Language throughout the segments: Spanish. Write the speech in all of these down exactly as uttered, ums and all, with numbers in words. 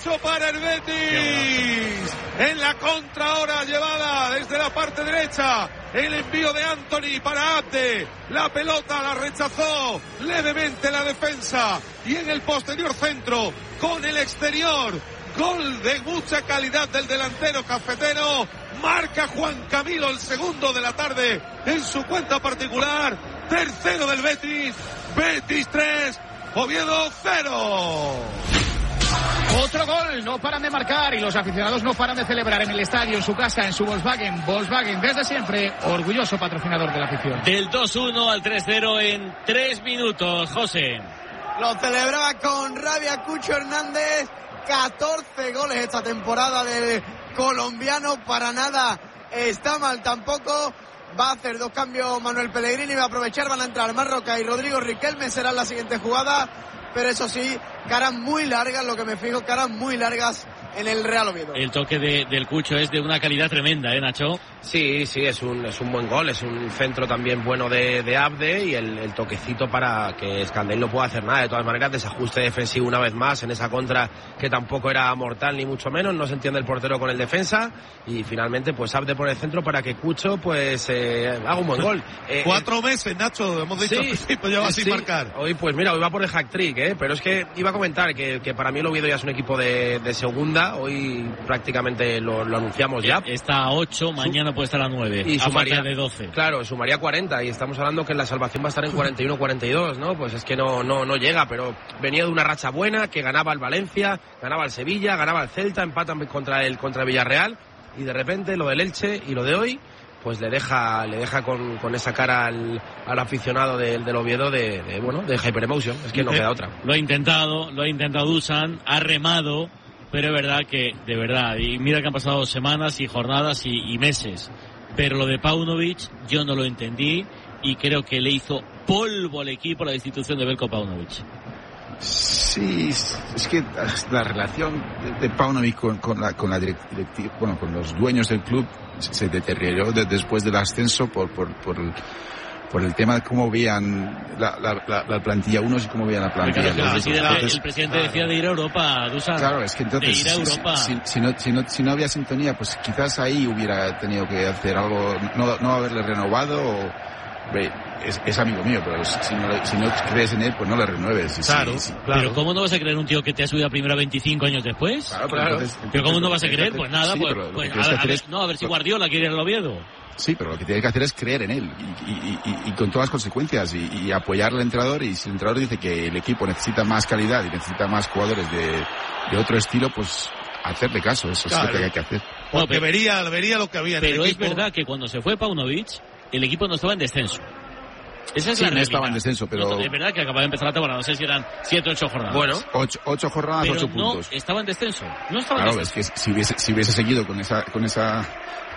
ocho para el Betis. En la contra ahora llevada desde la parte derecha. El envío de Anthony para Abde. La pelota la rechazó levemente la defensa. Y en el posterior centro, con el exterior, gol de mucha calidad del delantero cafetero. Marca Juan Camilo el segundo de la tarde en su cuenta particular. Tercero del Betis. Betis tres, Oviedo cero. Otro gol, no paran de marcar y los aficionados no paran de celebrar en el estadio, en su casa, en su Volkswagen. Volkswagen desde siempre, orgulloso patrocinador de la afición. Del dos uno al tres cero en tres minutos, José. Lo celebraba con rabia Cucho Hernández. catorce goles esta temporada del colombiano, para nada está mal tampoco. Va a hacer dos cambios Manuel Pellegrini, va a aprovechar, van a entrar Marroca y Rodrigo Riquelme, será la siguiente jugada. Pero eso sí, caras muy largas, lo que me fijo, caras muy largas en el Real Oviedo. El toque de, del Cucho es de una calidad tremenda, ¿eh, Nacho? Sí, sí, es un, es un buen gol, es un centro también bueno de, de Abde y el, el toquecito para que Escandell no pueda hacer nada. De todas maneras, desajuste defensivo una vez más en esa contra que tampoco era mortal ni mucho menos, no se entiende el portero con el defensa y finalmente pues Abde por el centro para que Cucho pues eh, haga un buen gol. Eh, Cuatro eh, meses, Nacho, hemos dicho sí, al principio, lleva sí, sin marcar. Hoy pues mira, hoy va por el hack-trick, ¿eh? Pero es que iba a comentar que, que para mí el Oviedo ya es un equipo de, de segunda, hoy prácticamente lo, lo anunciamos ya. Está a ocho, mañana puede estar a nueve. Y a sumaría, falta de doce. Claro, sumaría cuarenta y estamos hablando que la salvación va a estar en cuarenta y uno cuarenta y dos, ¿no? Pues es que no, no, no llega, pero venía de una racha buena, que ganaba el Valencia, ganaba el Sevilla, ganaba el Celta, empatan contra el contra Villarreal y de repente lo del Elche y lo de hoy pues le deja le deja con, con esa cara al, al aficionado del, del Oviedo de, de bueno de hyperemotion, es que no queda otra. Lo ha intentado, lo ha intentado Dusan, ha remado, pero es verdad que, de verdad, y mira que han pasado semanas y jornadas y, y meses, pero lo de Paunovic yo no lo entendí y creo que le hizo polvo al equipo la destitución de Veljko Paunovic. Sí, es que la relación de Paunovic con, con la, con la directiva, bueno, con los dueños del club se deterioró de, después del ascenso por, por, por, el, por el tema de cómo veían la, la, la, la plantilla unos y cómo veían la plantilla claro, los el, entonces, el presidente claro. decía de ir a Europa, Dusan. Claro, es que entonces, de ir a Europa. Si, si, si, no, si, no, si no había sintonía, pues quizás ahí hubiera tenido que hacer algo, no, no haberle renovado o... Es, es amigo mío, pero si no, si no crees en él, pues no le renueves. Claro, sí, sí, claro. Pero ¿cómo no vas a creer un tío que te ha subido a primera veinticinco años después? Claro, pero, entonces, pero entonces, ¿cómo no vas a creer? Pues nada, sí, pues, pues a, a, ver, es, no, a ver si Guardiola quiere ir al Oviedo. Sí, pero lo que tienes que hacer es creer en él y, y, y, y con todas las consecuencias y, y apoyar al entrenador, y si el entrenador dice que el equipo necesita más calidad y necesita más jugadores de, de otro estilo, pues hacerle caso, eso claro. Es lo que hay que hacer. Porque no, pero, vería, vería lo que había en pero el equipo. Pero es verdad que cuando se fue Paunovic, el equipo no estaba en descenso. Esa es sí, la no estaba en descenso, pero... No, es verdad que acababa de empezar la temporada, no sé si eran siete o ocho jornadas. Bueno, ocho, ocho jornadas, pero ocho no puntos. estaba en descenso, no estaba claro, en descenso. Es que si hubiese, si hubiese seguido con esa... Con esa...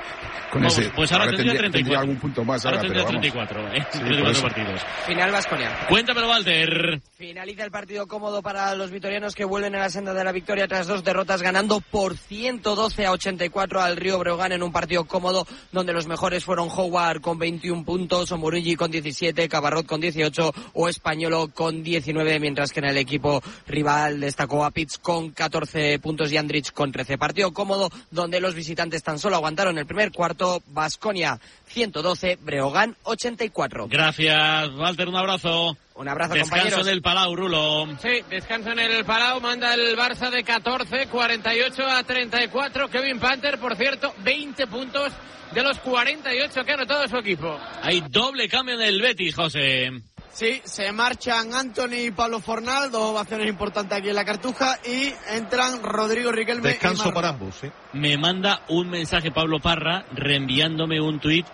Con Vamos, ese, pues ahora, ahora tendría, tendría treinta y cuatro. Algún punto más ahora, ahora tendría pero treinta y cuatro, ¿eh? Sí, treinta y cuatro partidos. Final Baskonia. Cuéntamelo, Walter. Finaliza el partido cómodo para los vitorianos que vuelven a la senda de la victoria tras dos derrotas, ganando por ciento doce a ochenta y cuatro al Río Breogán en un partido cómodo donde los mejores fueron Howard con veintiún puntos, Omurigi con diecisiete, Cabarrot con dieciocho o Españolo con diecinueve, mientras que en el equipo rival destacó a Pitts con catorce puntos y Andrich con trece. Partido cómodo donde los visitantes tan solo aguantaron el primer cuarto. Baskonia ciento doce, Breogán ochenta y cuatro. Gracias, Walter, un abrazo. Un abrazo, descanso compañeros. Descanso en el Palau, Rulo. Sí, descanso en el Palau, manda el Barça de catorce, cuarenta y ocho a treinta y cuatro. Kevin Panther, por cierto, veinte puntos de los cuarenta y ocho que ha anotado su equipo. Hay doble cambio en el Betis, José. Sí, se marchan Anthony y Pablo Fornal, dos ovaciones importantes aquí en la Cartuja, y entran Rodrigo Riquelme. Descanso y para ambos, sí. Me manda un mensaje Pablo Parra reenviándome un tuit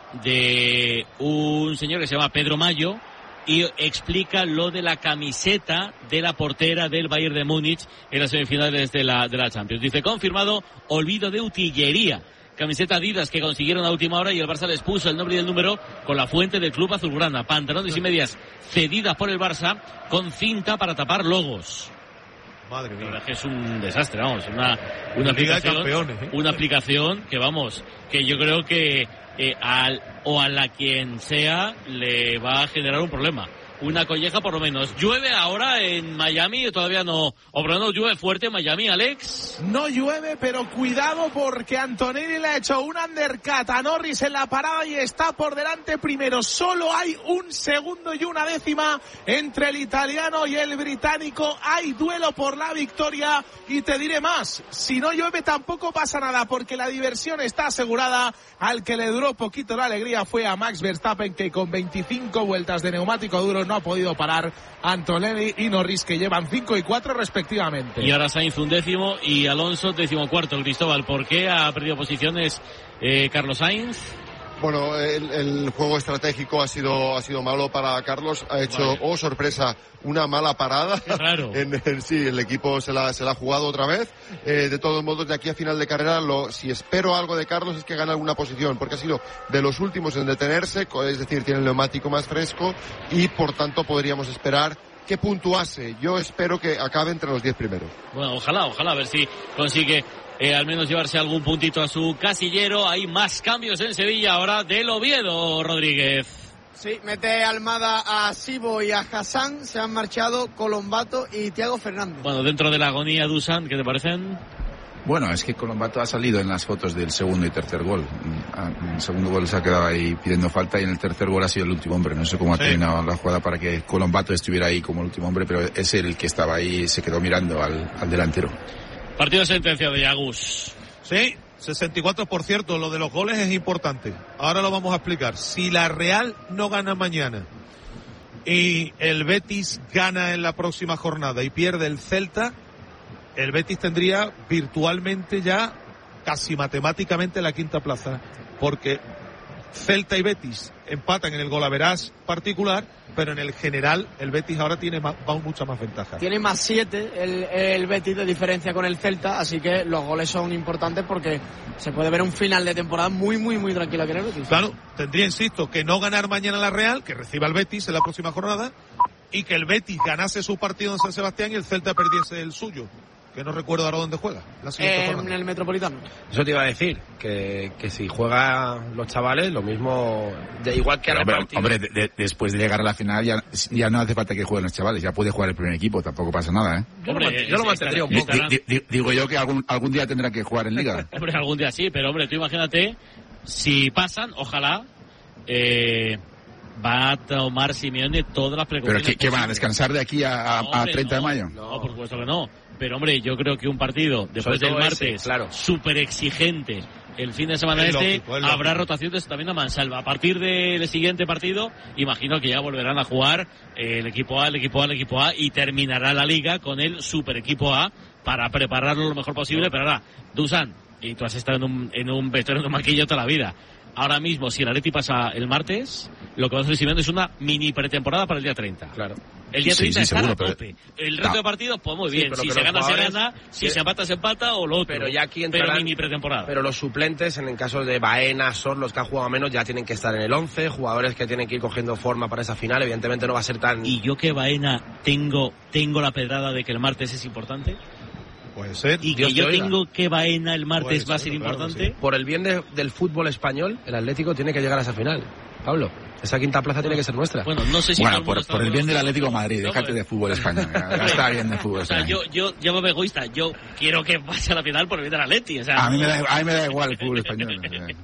de un señor que se llama Pedro Mayo y explica lo de la camiseta de la portera del Bayern de Múnich en las semifinales de la, de la Champions. Dice, confirmado, olvido de utillería. Camiseta Adidas que consiguieron a última hora y el Barça les puso el nombre y el número con la fuente del club azulgrana. Pantalones y medias cedidas por el Barça con cinta para tapar logos. Madre mía. La verdad que es un desastre, vamos, una, una aplicación, campeones, ¿eh? Una aplicación que vamos, que yo creo que eh, al, o a la quien sea le va a generar un problema. una colleja por lo menos. ¿Llueve ahora en Miami? Todavía no. O por lo menos llueve fuerte en Miami, Alex. No llueve, pero cuidado porque Antonelli le ha hecho un undercut a Norris en la parada y está por delante primero. Solo hay un segundo y una décima entre el italiano y el británico. Hay duelo por la victoria y te diré más. Si no llueve tampoco pasa nada porque la diversión está asegurada. Al que le duró poquito la alegría fue a Max Verstappen, que con veinticinco vueltas de neumático duro no ha podido parar a Antonelli y Norris, que llevan cinco y cuatro respectivamente. Y ahora Sainz un décimo y Alonso decimocuarto. Cristóbal, ¿por qué ha perdido posiciones eh, Carlos Sainz? Bueno, el, el juego estratégico ha sido ha sido malo para Carlos. Ha hecho, vale. oh sorpresa, una mala parada. Qué raro. En, en, sí, el equipo se la, se la ha jugado otra vez. Eh, de todos modos, de aquí a final de carrera, lo, si espero algo de Carlos es que gane alguna posición, porque ha sido de los últimos en detenerse, es decir, tiene el neumático más fresco y por tanto podríamos esperar que puntuase. Yo espero que acabe entre los diez primeros. Bueno, ojalá, ojalá, a ver si consigue eh, al menos llevarse algún puntito a su casillero. Hay más cambios en Sevilla ahora del Oviedo, Rodríguez. Sí, mete Almada a Sibo y a Hassan, se han marchado Colombato y Thiago Fernández. Bueno, dentro de la agonía, Dusan, ¿qué te parecen? Bueno, es que Colombato ha salido en las fotos del segundo y tercer gol. En el segundo gol se ha quedado ahí pidiendo falta y en el tercer gol ha sido el último hombre. No sé cómo ha sí. terminado la jugada para que Colombato estuviera ahí como el último hombre, pero es él el que estaba ahí y se quedó mirando al, al delantero. Partido sentenciado de Yagus. Sí, sesenta y cuatro por ciento. Lo de los goles es importante. Ahora lo vamos a explicar. Si la Real no gana mañana y el Betis gana en la próxima jornada y pierde el Celta, el Betis tendría virtualmente ya, casi matemáticamente, la quinta plaza, porque Celta y Betis empatan en el golaverás particular, pero en el general el Betis ahora tiene más, va mucha más ventaja. Tiene más siete el, el Betis de diferencia con el Celta, así que los goles son importantes porque se puede ver un final de temporada muy, muy, muy tranquilo aquí en el Betis. Claro, tendría, insisto, que no ganar mañana la Real, que reciba el Betis en la próxima jornada, y que el Betis ganase su partido en San Sebastián y el Celta perdiese el suyo, que no recuerdo ahora dónde juega. La eh, en el Metropolitano. Eso te iba a decir, que, que si juegan los chavales, lo mismo, de igual que ahora. Hombre, hombre de, de, después de llegar a la final ya, ya no hace falta que jueguen los chavales, ya puede jugar el primer equipo, tampoco pasa nada, ¿eh? Yo, hombre, lo, yo lo mantendría un poco. D- d- digo yo que algún, algún día tendrá que jugar en Liga. Hombre, algún día sí, pero hombre, tú imagínate, si pasan, ojalá, eh... va a tomar Simeone todas las precauciones. ¿Pero qué, qué van a descansar de aquí a, a, no, hombre, a treinta no, de mayo? No, por supuesto que no. Pero hombre, yo creo que un partido después del martes, ese, claro, súper exigente, el fin de semana es este, lógico, habrá rotaciones también a mansalva. A partir del siguiente partido, imagino que ya volverán a jugar el equipo A, el equipo A, el equipo A, y terminará la liga con el super equipo A para prepararlo lo mejor posible. No. Pero ahora, Dusan, y tú has estado en un, en un vestuario, en un maquillo toda la vida. Ahora mismo, si el Atleti pasa el martes, lo que va a hacer Simeone es una mini pretemporada para el día treinta. Claro. El día treinta sí, sí, está seguro, a tope. Pero... El resto no. de partidos, pues muy sí, bien. Si se gana, jugadores... se gana. Si sí. se empata, se empata o lo otro. Pero ya aquí entrarán... Pero mini pretemporada. Pero los suplentes, en el caso de Baena, Sor, los que han jugado menos, ya tienen que estar en el once. Jugadores que tienen que ir cogiendo forma para esa final. Evidentemente no va a ser tan... Y yo que Baena tengo, tengo la pedrada de que el martes es importante. Puede ser. Y Dios que yo tengo que Baena el martes va a ser, ser importante. Claro, sí. Por el bien de, del fútbol español, el Atlético tiene que llegar a esa final. Pablo, esa quinta plaza tiene que ser nuestra. Bueno, no sé si bueno, por, por el bien del Atlético de Madrid, no, déjate de fútbol español. Ya está bien de fútbol español. O sea, yo, yo, yo me egoísta. Yo quiero que pase a la final por el bien del Atleti. O sea, a, mí me da, a mí me da igual el fútbol español.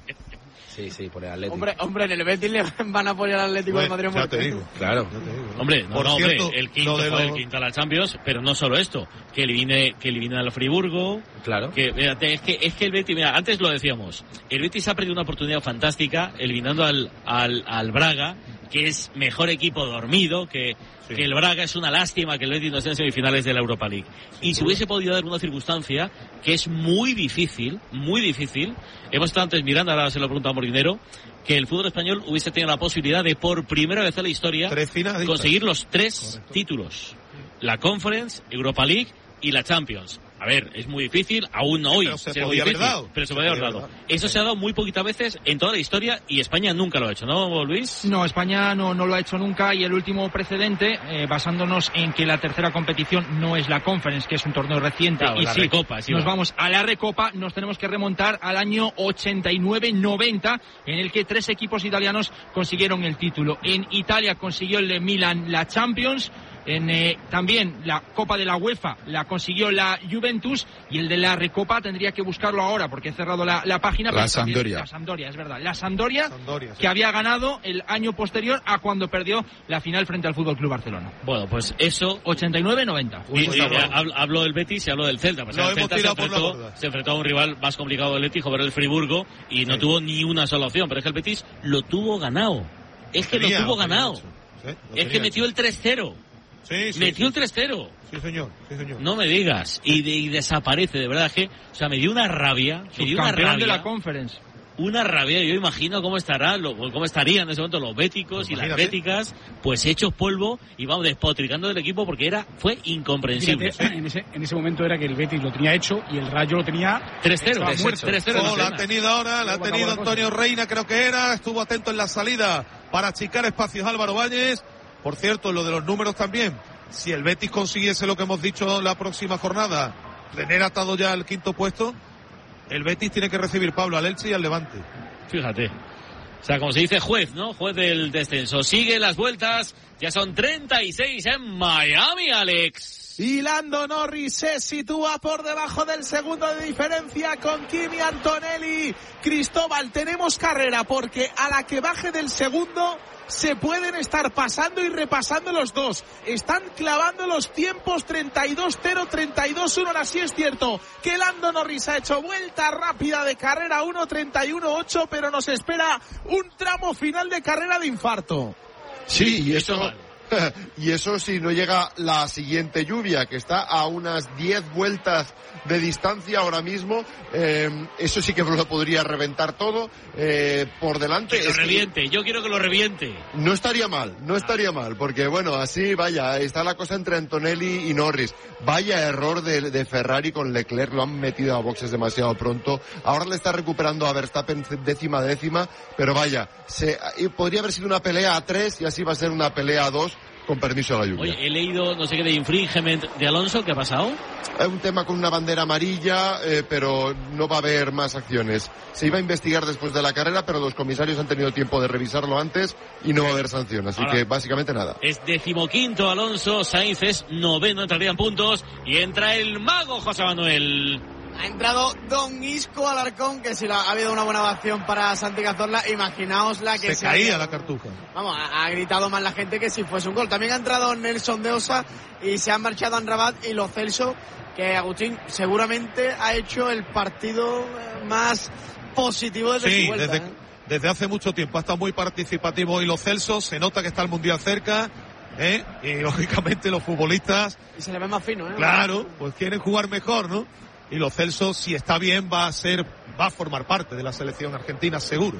Sí, sí, por el Atlético. Hombre, hombre, en el Betis le van a apoyar al Atlético bueno, de Madrid. Ya te digo, claro. Ya te digo. Hombre, no, por no, cierto, hombre, el quinto de fue lo... el quinto a la Champions, pero no solo esto, que elimine, que elimine al Friburgo. Claro. Que, fíjate, es que, es que el Betis, mira, antes lo decíamos, el Betis ha perdido una oportunidad fantástica eliminando al, al, al Braga, que es mejor equipo dormido, que, sí. que el Braga es una lástima que el Betis no esté en semifinales de la Europa League. Y si hubiese podido dar una circunstancia que es muy difícil, muy difícil, hemos estado antes mirando, ahora se lo pregunta a Molinero, que el fútbol español hubiese tenido la posibilidad de por primera vez en la historia conseguir los tres Correcto. títulos, la Conference, Europa League y la Champions. A ver, es muy difícil, aún no hoy. Pero se será podía muy haber difícil, dado. pero se Se podía haber podía dado. haber dado. Eso se ha dado muy poquitas veces en toda la historia y España nunca lo ha hecho, ¿no, Luis? No, España no, no lo ha hecho nunca y el último precedente, eh, basándonos en que la tercera competición no es la Conference, que es un torneo reciente, Claro, y la sí, Recopa, sí nos va. vamos a la Recopa, nos tenemos que remontar al año ochenta y nueve noventa, en el que tres equipos italianos consiguieron el título. En Italia consiguió el Milan la Champions. En, eh, también la Copa de la UEFA la consiguió la Juventus, y el de la Recopa tendría que buscarlo ahora porque he cerrado la, la página. La pero también- Sampdoria. La Sampdoria, es verdad. La Sampdoria, Sampdoria, sí. que había ganado el año posterior a cuando perdió la final frente al Fútbol Club Barcelona. Bueno, pues eso... ochenta y nueve noventa. Y, Pues y, está bueno. hablo, hablo del Betis y hablo del Celta. Pues Lo el hemos Celta se tirado por la enfrentó, borda. se enfrentó a un rival más complicado del Betis, como era el Friburgo, y no Sí. tuvo ni una sola opción. Pero es que el Betis lo tuvo ganado. Es que Tenía, lo tuvo lo tenía ganado. hecho. Sí, lo Es tenía que metió hecho. el tres cero. Sí, sí, Metió sí. el tres cero. Sí, señor. Sí, señor. No me digas. Y, de- y desaparece, de verdad que... O sea, me dio una rabia. Me dio una Subcampeón rabia. de la Conference. Una rabia. Yo imagino cómo estará, lo- cómo estarían en ese momento los béticos y las Imagínate. béticas, pues hechos polvo y vamos despotricando del equipo porque era fue incomprensible. Fíjate, en, ese, en ese momento era que el Betis lo tenía hecho y el Rayo lo tenía tres cero. estaba muerto. tres cero. Oh, la ha tenido ahora, la ha Luego tenido acabó la Antonio Reina, creo que era. Estuvo atento en la salida para achicar espacios Álvaro Valles. Por cierto, lo de los números también. Si el Betis consiguiese lo que hemos dicho la próxima jornada, tener atado ya el quinto puesto, el Betis tiene que recibir, Pablo, al Elche y al Levante. Fíjate. O sea, como se dice juez, ¿no? Juez del descenso. Sigue las vueltas. Ya son treinta y seis en Miami, Alex. Y Lando Norris se sitúa por debajo del segundo de diferencia con Kimi Antonelli. Cristóbal, tenemos carrera porque a la que baje del segundo se pueden estar pasando y repasando los dos. Están clavando los tiempos treinta y dos cero, treinta y dos uno. Ahora sí es cierto que Lando Norris ha hecho vuelta rápida de carrera uno treinta y uno ocho, pero nos espera un tramo final de carrera de infarto. Sí, y Eso eso, mal. y eso si no llega la siguiente lluvia, que está a unas diez vueltas de distancia ahora mismo, eh, eso sí que lo podría reventar todo eh, por delante. Que lo Es que reviente. Yo quiero que lo reviente. no estaría mal, no estaría mal, porque bueno, así vaya, está la cosa entre Antonelli y Norris. Vaya error de, de Ferrari con Leclerc, lo han metido a boxes demasiado pronto. Ahora le está recuperando a Verstappen décima a décima, pero vaya, se, podría haber sido una pelea a tres y así va a ser una pelea a dos. Con permiso de la lluvia. Oye, he leído no sé qué de infringement de Alonso. ¿Qué ha pasado? Es un tema con una bandera amarilla, eh, pero no va a haber más acciones. Se iba a investigar después de la carrera, pero los comisarios han tenido tiempo de revisarlo antes y no va a haber sanción. Así Ahora, que básicamente nada. Es decimoquinto Alonso, Sainz es noveno, entraría en puntos y entra el mago José Manuel. Ha entrado Don Isco Alarcón, que si la, ha habido una buena ovación para Santi Cazorla, imaginaos la que Se se caía ha, la cartuja. Vamos, ha, ha gritado más la gente que si fuese un gol. También ha entrado Nelson de Osa y se han marchado Amrabat y Lo Celso, que Agustín seguramente ha hecho el partido eh, más positivo desde Sí, su vuelta. desde, ¿eh? desde hace mucho tiempo. Ha estado muy participativo hoy los Celsos. Se nota que está el Mundial cerca. ¿eh? Y lógicamente los futbolistas, Y se le ve más fino, ¿eh? claro, pues quieren jugar mejor, ¿no? Y los Celsos, si está bien, va a ser, va a formar parte de la selección argentina, seguro.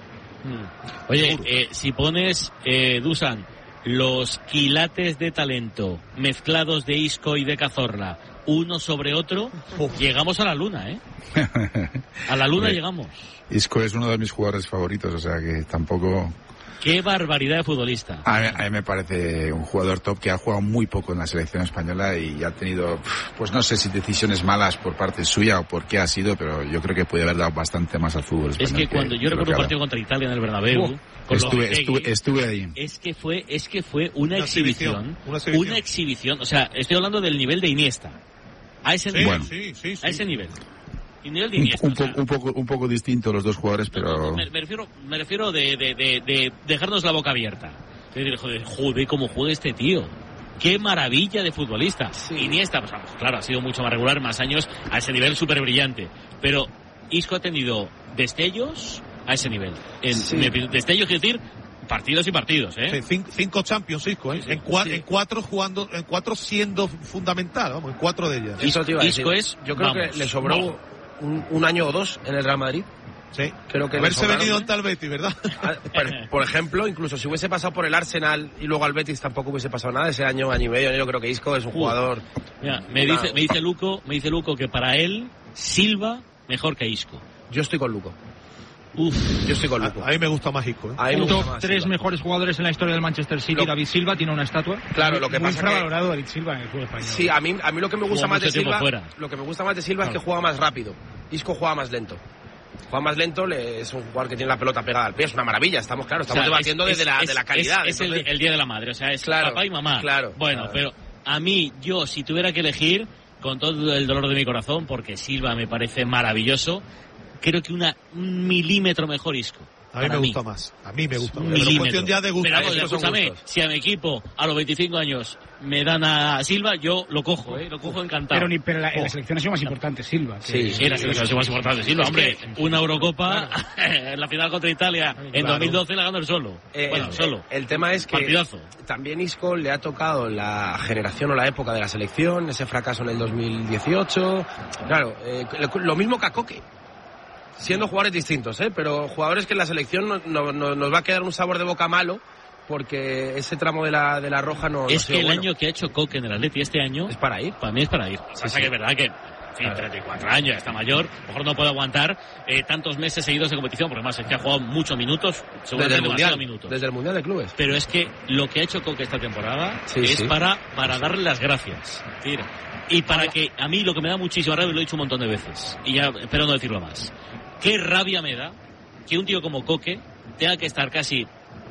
Oye, Seguro. eh, si pones, eh, Dusan, los quilates de talento mezclados de Isco y de Cazorla, uno sobre otro, Uf. llegamos a la luna, ¿eh? A la luna Hombre, llegamos. Isco es uno de mis jugadores favoritos, o sea que tampoco... Qué barbaridad de futbolista. A mí, a mí me parece un jugador top que ha jugado muy poco en la selección española y ha tenido, pues no sé si decisiones malas por parte suya o por qué ha sido, pero yo creo que puede haber dado bastante más al fútbol español. Es que cuando yo que lo recuerdo que un ha partido contra Italia en el Bernabéu, dado. con estuve, Lopetegui, estuve, estuve ahí. es que fue, es que fue una, Una exhibición, exhibición, una exhibición. una exhibición, o sea, estoy hablando del nivel de Iniesta, a ese Sí, nivel, Bueno. sí, sí, sí. a ese nivel, y nivel de Un, Iniesta, un o sea, poco, un, poco, un poco distinto los dos jugadores, pero... me, me refiero, me refiero de, de, de, de dejarnos la boca abierta, de decir, joder, joder, cómo juega este tío. Qué maravilla de futbolista. Sí. Iniesta, pues vamos, claro, ha sido mucho más regular, más años, a ese nivel súper brillante. Pero Isco ha tenido destellos a ese nivel. En, Sí. me- destellos, quiero decir, partidos y partidos, ¿eh? Sí, cin- cinco Champions, Isco, ¿eh? Sí, sí. En, cua- Sí. en cuatro jugando, en cuatro siendo fundamental, vamos, en cuatro de ellas. Eso te iba a decir. Isco es, Yo creo vamos, que le sobró no. un, un año o dos en el Real Madrid. Sí, creo que haberse sobraron, venido ¿eh? ante el Betis, ¿verdad? Por, por ejemplo, incluso si hubiese pasado por el Arsenal y luego al Betis tampoco hubiese pasado nada ese año, año y medio. Yo creo que Isco es un jugador. Mira, me una... dice, me dice Luco, me dice Luco que para él Silva mejor que Isco. Yo estoy con Luco. Uf, yo estoy con Luco. A, a mí me gusta más Isco. ¿eh? A mí me gusta más tres Silva. mejores jugadores en la historia del Manchester City. Lo... David Silva tiene una estatua. Claro, lo que Muy pasa infravalorado que... David Silva en el fútbol español. Sí, a mí, a mí lo que me gusta Jugó más de mucho tiempo Silva, fuera. lo que me gusta más de Silva Claro. es que juega más rápido. Isco juega más lento. Juega más lento, le, es un jugador que tiene la pelota pegada al pie, es una maravilla, estamos claro, estamos o sea, debatiendo es, desde la, es, de la calidad. Es, es entonces... el, el día de la madre, o sea, es Claro, papá y mamá. claro, bueno, claro. pero a mí, yo, si tuviera que elegir, con todo el dolor de mi corazón, porque Silva me parece maravilloso, creo que una, un milímetro mejor Isco. A mí me mí. gusta más. A mí me gusta Un más. Pero milímetro. cuestión ya de gusto. Pero vamos, Estos son escúchame, gustos. si a mi equipo a los veinticinco años me dan a Silva, yo lo cojo, ¿eh? Lo cojo encantado. Pero, ni, pero la, en la selección ha sido más importante Silva. Que... Sí, sí, la selección ha sido más importante. Silva, hombre, una Eurocopa en la final contra Italia en Claro. dos mil doce la ganó el solo. Eh, bueno, el, solo. El tema es que Partidazo. también Isco le ha tocado la generación o la época de la selección, ese fracaso en el dos mil dieciocho. Claro, eh, lo mismo que a Coque. Siendo jugadores distintos, ¿eh? Pero jugadores que en la selección no, no, no, nos va a quedar un sabor de boca malo porque ese tramo de la, de la roja no... Es no que el bueno. año que ha hecho Coque en el Atleti este año... Es para ir. Para mí es para ir. Sí, Pasa sí. que es verdad que... En fin, treinta y cuatro años, ya está mayor, a lo mejor no puede aguantar eh, tantos meses seguidos de competición, porque además es que ha jugado muchos minutos, Desde seguramente el, demasiados mundial, minutos. desde el Mundial de Clubes. Pero es que lo que ha hecho Coque esta temporada Sí, es sí. para, para darle las gracias. Mira. Y para que a mí lo que me da muchísima rabia, lo he dicho un montón de veces, y ya espero no decirlo más, qué rabia me da que un tío como Coque tenga que estar casi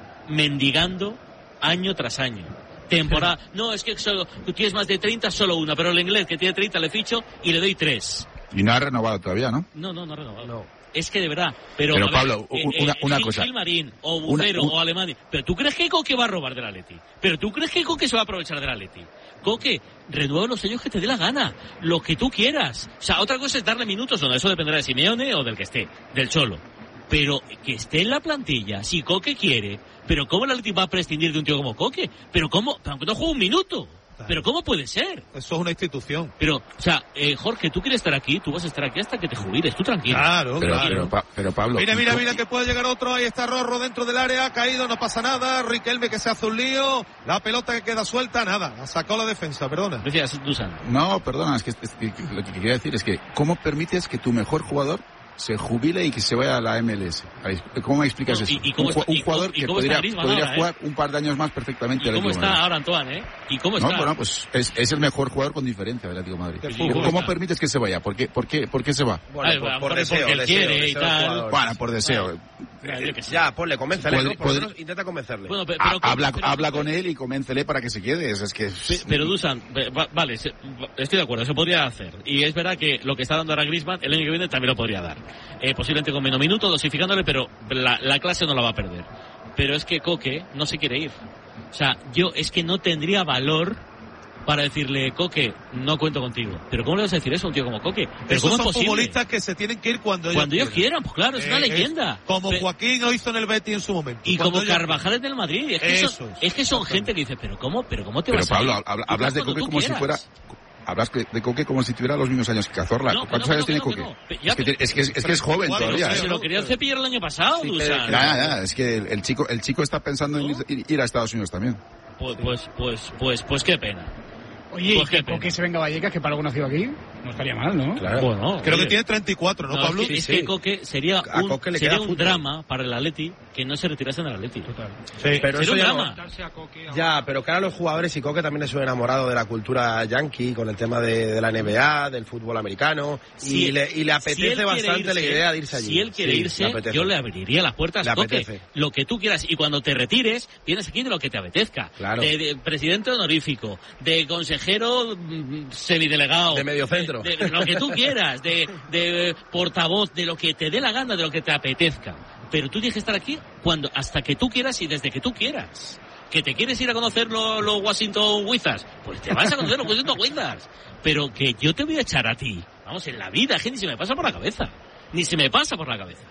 mendigando año tras año. Temporada. No, es que solo, tú tienes más de treinta, solo una, pero el inglés que tiene treinta le ficho y le doy tres. Y no ha renovado todavía, ¿no? No, no, no ha renovado. No. Es que de verdad. Pero, Pero, a ver, Pablo, eh, una- eh, una Gil- cosa. Gilmarín, o Una- Bucero, un- o Alemania. Pero tú crees que Coque va a robar del Atleti. Pero tú crees que Coque se va a aprovechar del Atleti. Coque, renueva los años que te dé la gana. Lo que tú quieras. O sea, otra cosa es darle minutos, o no, eso dependerá de Simeone o del que esté, del Cholo. Pero que esté en la plantilla, si Coque quiere. Pero ¿cómo el Atleti va a prescindir de un tío como Coque? Pero ¿cómo? Aunque no juega un minuto. Pero ¿cómo puede ser? Eso es una institución. Pero, o sea, eh, Jorge, tú quieres estar aquí, tú vas a estar aquí hasta que te jubiles, tú tranquilo. Claro, Pero, claro. pero, Pa- pero Pablo... Mira, mira, y- mira que puede llegar otro. Ahí está Rorro dentro del área. Ha caído, no pasa nada. Riquelme que se hace un lío. La pelota que queda suelta, nada. La sacó la defensa, perdona. Decías, Dusan. No, perdona, es que, es que lo que quería decir es que ¿cómo permites que tu mejor jugador se jubile y que se vaya a la M L S? ¿Cómo me explicas No, eso? y- y cómo un, ju- está- un y jugador cómo- y que cómo está podría, Griezmann podría ahora, ¿eh? jugar un par de años más perfectamente ¿Y al cómo Atlético de está Madrid. ahora Antoine, eh? ¿Y cómo No, está? bueno, pues es, es el mejor jugador con diferencia del Atlético de Madrid. De ¿Y fútbol. ¿Cómo está? permites que se vaya? ¿Por qué, por qué, por qué se va? Bueno, Ay, por, bueno, por porque deseo, él deseo, quiere y deseo del tal. jugador. Bueno, por deseo. Mira, yo qué sé. Ya, ponle, convéncele, Puede- ¿no? Por lo puede- menos intenta convencerle. Bueno, pe- Ha- pero, habla, pero- habla con él y convéncele para que se quede. Es, es que... Pe- Pero Dusan, ve- va- vale, se- va- estoy de acuerdo, se podría hacer. Y es verdad que lo que está dando ahora Griezmann, el año que viene también lo podría dar. Eh, posiblemente con menos minutos, dosificándole, pero la, la clase no la va a perder. Pero es que Coque no se quiere ir. O sea, yo es que no tendría valor para decirle, Coque, no cuento contigo. Pero ¿cómo le vas a decir eso a un tío como Coque? ¿Pero Esos cómo es son posible? futbolistas que se tienen que ir cuando ellos Cuando ellos quieran, pues claro, es una Eh, leyenda. Como Pe- Joaquín lo hizo en el Betis en su momento. Y Cuando como ellos- Carvajal en el Madrid. Es que, Eso son, es. es que son gente que dice, pero ¿cómo, pero cómo te Pero vas a Pablo, ir? habla- Tú hablas de cuando Coque tú como si quieras. fuera... Hablas que- de Coque como si tuviera los mismos años que Cazorla. No, que ¿Cuántos no, años que tiene no, que Coque? no. Ya, Es, que, tiene- es, que, es, es que es joven Igual, todavía. no sé, Se ¿eh? lo quería cepillar el año pasado, Sí, Dusan. Ya, ya, es que el, el chico el chico está pensando en ir, ir a Estados Unidos también. Pues, pues, pues, pues, pues qué pena. Oye, Pues y qué que pena. Coque se venga a Vallecas, que para algo nació aquí, no estaría mal, ¿no? Claro. Bueno, Creo oye. que tiene treinta y cuatro, ¿no, No, Pablo? es que, Sí, es sí. que Coque sería A un, Coque le sería queda un fútbol. drama para el Atleti que no se retirase en el Atleti. Total. Sí. Pero Sería eso un ya drama. no- Ya, pero que ahora los jugadores y Coque también es un enamorado de la cultura yankee con el tema de, de la N B A, del fútbol americano Si- y, le, y le si él apetece quiere bastante la irse- idea de irse allí. Si él quiere Sí, irse, le apetece. yo le abriría las puertas Le a Coque. apetece. Lo que tú quieras. Y cuando te retires, vienes aquí de lo que te apetezca. Claro. De, de presidente honorífico, de consejero mm, semidelegado. De mediocentro. De, de lo que tú quieras, de, de portavoz, de lo que te dé la gana, de lo que te apetezca. Pero tú tienes que estar aquí cuando hasta que tú quieras y desde que tú quieras. ¿Que te quieres ir a conocer los, los Washington Wizards? Pues te vas a conocer los Washington Wizards. Pero que yo te voy a echar a ti. Vamos, en la vida, gente, ni se me pasa por la cabeza. Ni se me pasa por la cabeza.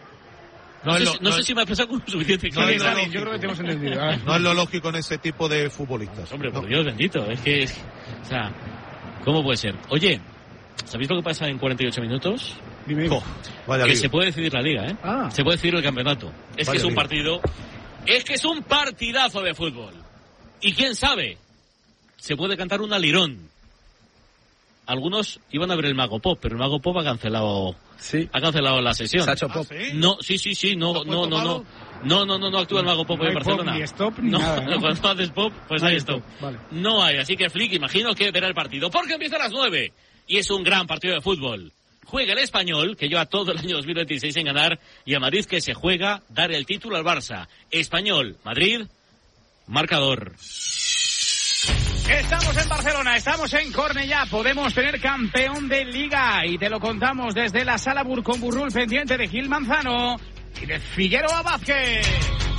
No, No sé, es lo- si- no no sé es- si me ha expresado con suficiente No es lo claridad. lógico. Yo creo que te hemos entendido. ¿eh? No es lo lógico en ese tipo de futbolistas. Hombre, por No. Dios bendito. Es que, es- o sea, ¿cómo puede ser? Oye, ¿sabéis lo que pasa en cuarenta y ocho minutos? Oh, que liga. Se puede decidir la liga, ¿eh? Ah. Se puede decidir el campeonato. Es vaya que es un liga. partido... Es que es un partidazo de fútbol. Y quién sabe, se puede cantar un alirón. Algunos iban a ver el Mago Pop, pero el Mago Pop ha cancelado... Sí. Ha cancelado la sesión. Sacho Pop. ¿Ah, sí? No, sí, sí, sí, no, no, no, no. No, no, no, no actúa el Mago Pop no en Barcelona. Pop, ni stop, ni no, nada, ¿no? Cuando haces pop, pues no hay stop. stop. Vale. No hay, así que Flick, imagino que verá el partido. Porque empieza a las nueve. Y es un gran partido de fútbol. Juega el Español, que lleva todo el año dos mil veintiséis en ganar, y a Madrid, que se juega dar el título al Barça. Español, Madrid, marcador. Estamos en Barcelona, estamos en Cornellá, podemos tener campeón de Liga y te lo contamos desde la Sala Burcon Burrul, pendiente de Gil Manzano y de Figueroa Vázquez.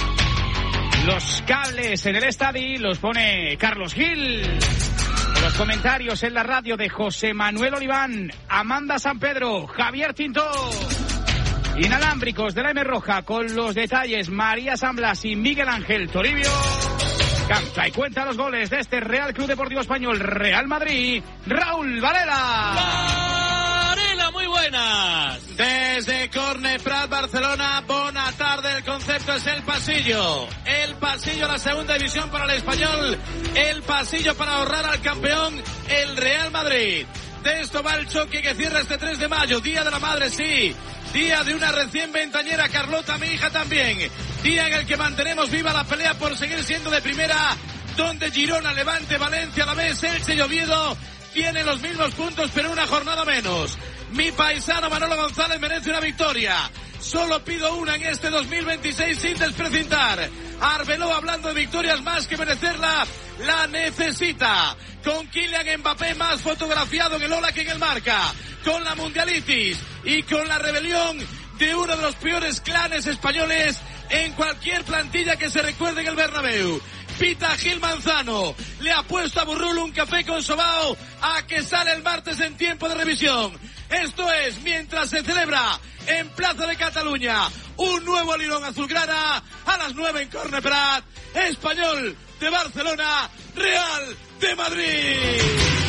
Los cables en el estadio los pone Carlos Gil. Los comentarios en la radio de José Manuel Oliván, Amanda San Pedro, Javier Tinto. Inalámbricos de la M Roja con los detalles María San Blas y Miguel Ángel Toribio. Canta y cuenta los goles de este Real Club Deportivo Español Real Madrid, Raúl Varela. Varela, muy buenas. Desde Corne Prat, Barcelona, buena tarde. El concepto es el pasillo. El pasillo a la segunda división para el Español. El pasillo para ahorrar al campeón, el Real Madrid. De esto va el choque que cierra este tres de mayo. Día de la Madre, sí. Día de una recién ventañera, Carlota, mi hija también. Día en el que mantenemos viva la pelea por seguir siendo de primera, donde Girona, Levante, Valencia, Alavés, Elche y Oviedo tienen los mismos puntos, pero una jornada menos. Mi paisano Manolo González merece una victoria. Solo pido una en este dos mil veintiséis sin desprecintar. Arbeloa, hablando de victorias más que merecerla, la necesita. Con Kylian Mbappé más fotografiado en el Ola que en el Marca. Con la mundialitis y con la rebelión de uno de los peores clanes españoles en cualquier plantilla que se recuerde en el Bernabéu. Pita Gil Manzano, le ha puesto a Burrul un café con sobao a que sale el martes en tiempo de revisión. Esto es mientras se celebra en Plaza de Cataluña un nuevo alirón azulgrana a las nueve en Corne Prat. Español de Barcelona, Real de Madrid.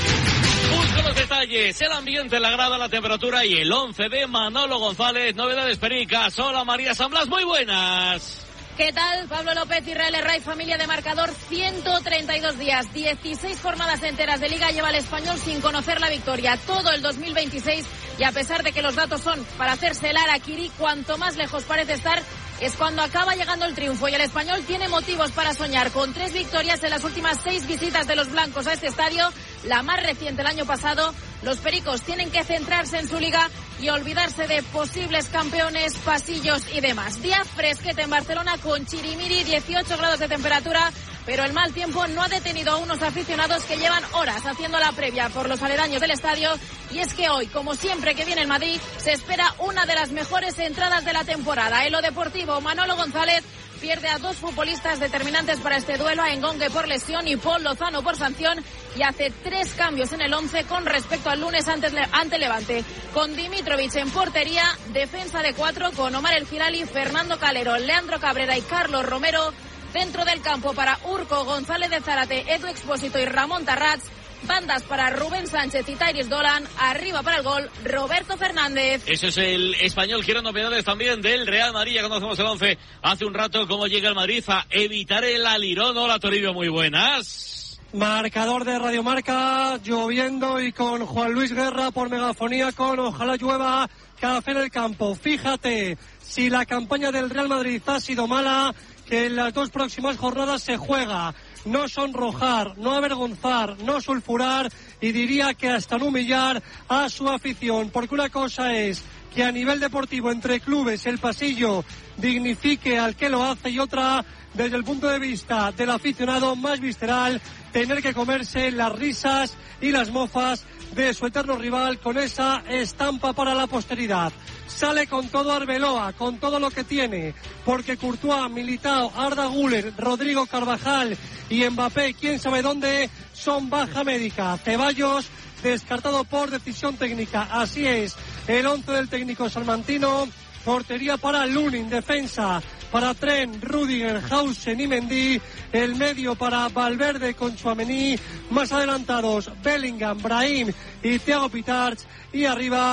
Busca los detalles, el ambiente, la grada, la temperatura y el once de Manolo González. Novedades pericas. Hola María San Blas, muy buenas. ¿Qué tal? Pablo López, Israel Herray, familia de marcador, ciento treinta y dos días, dieciséis jornadas enteras de Liga lleva el Español sin conocer la victoria. Todo el dos mil veintiséis y a pesar de que los datos son para hacerse el harakiri, cuanto más lejos parece estar es cuando acaba llegando el triunfo y el Español tiene motivos para soñar con tres victorias en las últimas seis visitas de los blancos a este estadio, la más reciente el año pasado. Los pericos tienen que centrarse en su liga y olvidarse de posibles campeones, pasillos y demás. Día fresquete en Barcelona con chirimiri, dieciocho grados de temperatura, pero el mal tiempo no ha detenido a unos aficionados que llevan horas haciendo la previa por los aledaños del estadio. Y es que hoy, como siempre que viene el Madrid, se espera una de las mejores entradas de la temporada. En lo deportivo, Manolo González pierde a dos futbolistas determinantes para este duelo, a Engongue por lesión y Paul Lozano por sanción, y hace tres cambios en el once con respecto al lunes ante, ante Levante. Con Dimitrovic en portería, defensa de cuatro con Omar El Hilali, Fernando Calero, Leandro Cabrera y Carlos Romero. Dentro del campo para Urco, González de Zárate, Edu Expósito y Ramón Tarrats. Bandas para Rubén Sánchez y Tairis Dolan. Arriba para el gol, Roberto Fernández. Eso es el Español. Quiero novedades también del Real Madrid. Ya conocemos el once hace un rato. Cómo llega el Madrid a evitar el alirón. Hola Toribio, muy buenas. Marcador de Radio Marca, lloviendo y con Juan Luis Guerra por megafonía con Ojalá llueva, café en el campo. Fíjate, si la campaña del Real Madrid ha sido mala, que en las dos próximas jornadas se juega. No sonrojar, no avergonzar, no sulfurar y diría que hasta no humillar a su afición, porque una cosa es que a nivel deportivo entre clubes el pasillo dignifique al que lo hace y otra, desde el punto de vista del aficionado más visceral, tener que comerse las risas y las mofas de su eterno rival con esa estampa para la posteridad. Sale con todo Arbeloa, con todo lo que tiene, porque Courtois, Militao, Arda Güler, Rodrigo Carvajal y Mbappé, quién sabe dónde, son baja médica. Ceballos descartado por decisión técnica. Así es, el once del técnico salmantino. Portería para Lunin, defensa para Trent, Rüdiger, Hausen y Mendy, el medio para Valverde con Tchouaméni, más adelantados Bellingham, Brahim y Thiago Pitarch, y arriba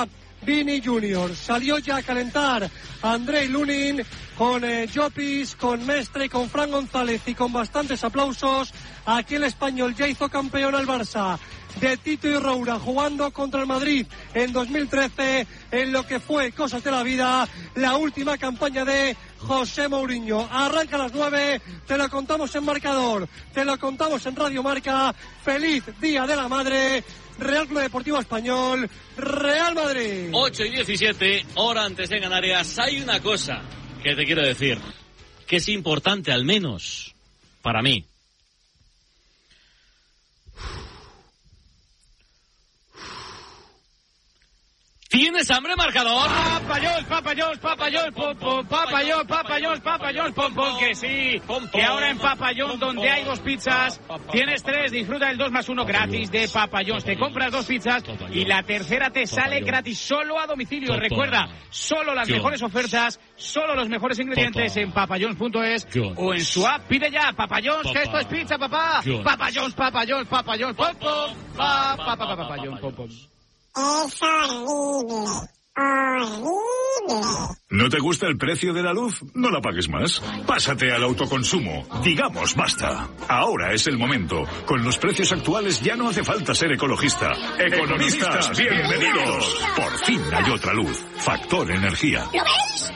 Vini Junior. Salió ya a calentar Andrei Lunin con eh, Llopis, con Mestre, con Fran González y con bastantes aplausos. Aquí el español ya hizo campeón al Barça de Tito y Roura jugando contra el Madrid en dos mil trece en lo que fue, cosas de la vida, la última campaña de José Mourinho. Arranca a las nueve, te lo contamos en marcador, te lo contamos en Radio Marca. Feliz Día de la Madre. Real Club Deportivo Español, Real Madrid. ocho y diecisiete, hora antes de Canarias. Hay una cosa que te quiero decir, que es importante al menos para mí. ¿Tienes hambre, marcador? Papayón, papayón, papayón, pom, pom, papayón, papayón, papayón, pom, pom, que sí. Que ahora en Papayón, donde hay dos pizzas, tienes tres, disfruta el dos más uno gratis de Papayón. Te compras dos pizzas y la tercera te sale gratis solo a domicilio. Recuerda, solo las mejores ofertas, solo los mejores ingredientes en papayón punto es o en su app. Pide ya, Papayón, que esto es pizza, papá. Papayón, papayón, papayón, pom, pom, pa, pa, pa, papayón, pom, pom. Es horrible, horrible. ¿No te gusta el precio de la luz? No la pagues más. Pásate al autoconsumo. Digamos basta. Ahora es el momento. Con los precios actuales ya no hace falta ser ecologista. Economistas, bienvenidos. Por fin hay otra luz. Factor Energía. ¿Lo ves?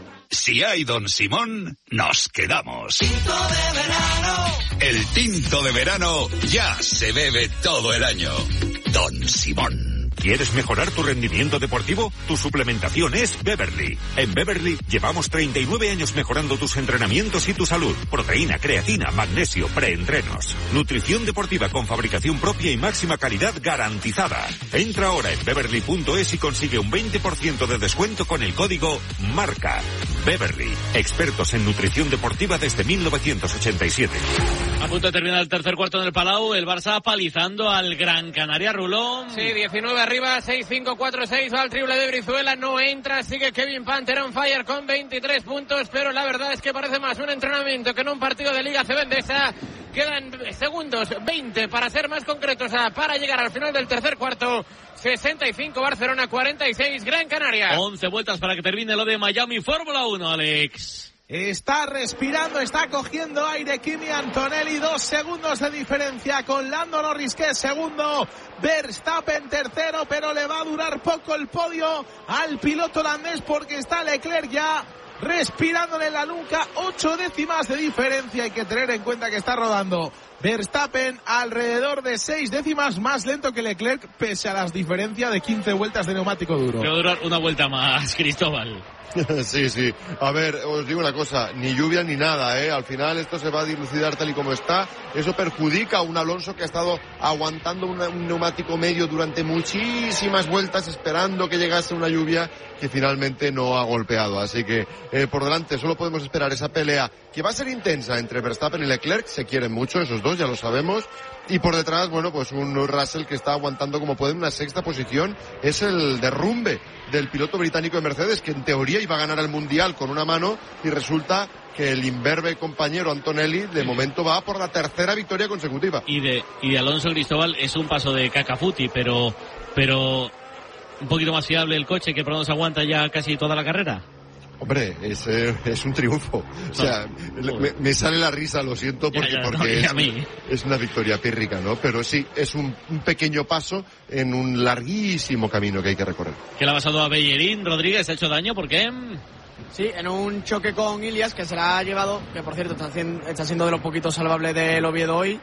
Si hay Don Simón, nos quedamos. Tinto de verano. El tinto de verano ya se bebe todo el año. Don Simón. ¿Quieres mejorar tu rendimiento deportivo? Tu suplementación es Beverly. En Beverly llevamos treinta y nueve años mejorando tus entrenamientos y tu salud. Proteína, creatina, magnesio, preentrenos. Nutrición deportiva con fabricación propia y máxima calidad garantizada. Entra ahora en beverly punto es y consigue un veinte por ciento de descuento con el código MARCA. Beverly, expertos en nutrición deportiva desde mil novecientos ochenta y siete. A punto de terminar el tercer cuarto en el Palau, el Barça palizando al Gran Canaria. Rulón. Sí, diecinueve arriba, seis cinco cuatro seis, va al triple de Brizuela, no entra, sigue Kevin Panther on fire con veintitrés puntos, pero la verdad es que parece más un entrenamiento que no un partido de Liga C B Endesa. Quedan segundos, veinte para ser más concretos, para llegar al final del tercer cuarto. sesenta y cinco Barcelona, cuarenta y seis Gran Canaria. once vueltas para que termine lo de Miami Fórmula uno, Alex. Está respirando, está cogiendo aire Kimi Antonelli, dos segundos de diferencia con Lando Norris, que es segundo, Verstappen tercero, pero le va a durar poco el podio al piloto holandés porque está Leclerc ya respirándole en la nuca, ocho décimas de diferencia. Hay que tener en cuenta que está rodando Verstappen alrededor de seis décimas más lento que Leclerc, pese a las diferencias de quince vueltas de neumático duro. Le va a durar una vuelta más, Cristóbal. Sí, sí. A ver, os digo una cosa, ni lluvia ni nada, ¿eh? Al final esto se va a dilucidar tal y como está. Eso perjudica a un Alonso que ha estado aguantando una, un neumático medio durante muchísimas vueltas esperando que llegase una lluvia que finalmente no ha golpeado. Así que eh, por delante solo podemos esperar esa pelea que va a ser intensa entre Verstappen y Leclerc. Se quieren mucho esos dos, ya lo sabemos. Y por detrás, bueno, pues un Russell que está aguantando como puede una sexta posición. Es el derrumbe del piloto británico de Mercedes, que en teoría iba a ganar el Mundial con una mano y resulta que el imberbe compañero Antonelli de momento va por la tercera victoria consecutiva. Y de, y de Alonso Cristóbal es un paso de cacafuti, pero, pero un poquito más fiable el coche que por donde se aguanta ya casi toda la carrera. Hombre, es, eh, es un triunfo. O sea, no, me, me sale la risa, lo siento, porque, ya, ya, porque no, es, es una victoria pírrica, ¿no? Pero sí, es un, un pequeño paso en un larguísimo camino que hay que recorrer. ¿Qué le ha pasado a Bellerín? Rodríguez, ¿ha hecho daño? ¿Por qué? Sí, en un choque con Ilias, que se la ha llevado, que por cierto está, está siendo de los poquitos salvables del Oviedo hoy,